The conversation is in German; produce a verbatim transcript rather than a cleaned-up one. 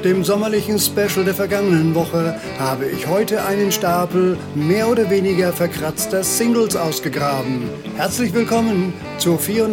dem sommerlichen Special der vergangenen Woche habe ich heute einen Stapel mehr oder weniger verkratzter Singles ausgegraben. Herzlich willkommen zur